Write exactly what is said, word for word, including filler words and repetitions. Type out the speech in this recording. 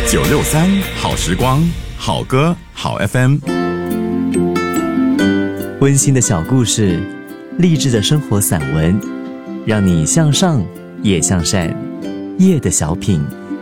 九六三好时光，好歌好 F M。 温馨的小故事，励志的生活散文，让你向上也向善。夜的小品，